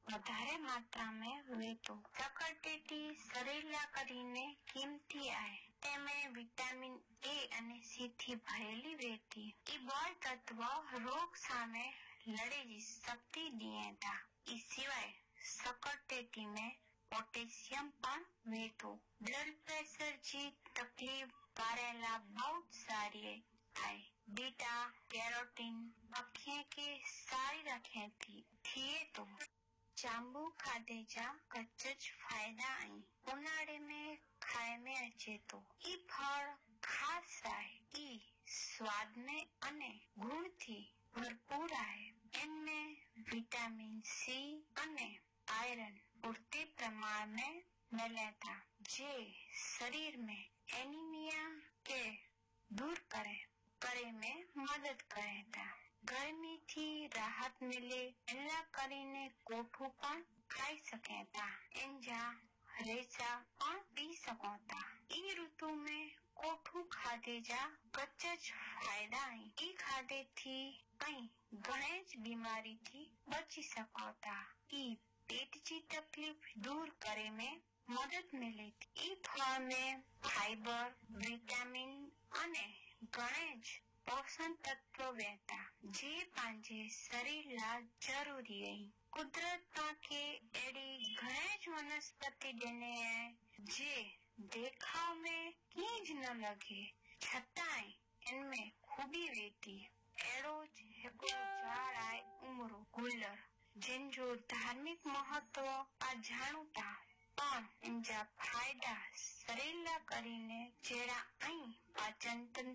વધારે માત્રામાં વહેતો। સકરટેટી શરીરના કરીને કિંમતી આય તેમાં વિટામિન એ અને સી થી ભરેલી રહેતી। એ બળ તત્વ રોગ સામે લડેલી શક્તિ દિયેતા। એ સિવાય સકરટેટી में पोटेशियम पण वहेतो। ब्लड प्रेशर की तकलीफ वारेला बहुत सारी आय। बीटा कैरोटीन आँखें के सारी रखे थी तो जांबू खाधे जा कच्च फायदा आई। उनाळे में खाए में अचे तो ई फल खास आय। ई स्वाद में अने गुण थी भरपूर आय। इनमें विटामिन सी अने आयरन पूर्ति प्रमाण में मिलेता जे शरीर में एनीमिया के दूर करे में मदद करेता। गर्मी थी राहत मिले एला करीने कोठू पण खाई सकेता। इंजा रेसा पण पी सकोता। ई ऋतु में कोठू खाधे जा कच्च फायदा आई। ई खाधे थी कई गणेश बीमारी थी बची सकोता। ई पेट की तकलीफ दूर करे में मदद मिले। ई फल में फाइबर विटामिन अने गणेश पोषण तत्व वहेता जे पांजे शरीर ला जरूरी है। कुदरत के एडी गणेश वनस्पति देने है जे देखाव में कीज न लगे छतांय इनमें खूबी वेती। एड़ो झाड़ आय उमरो गुलर जिनजो धार्मिक महत्व आ जाणुता पण इंजा फायदा शरीर ला करीने जेड़ा आई पाचन तंत्र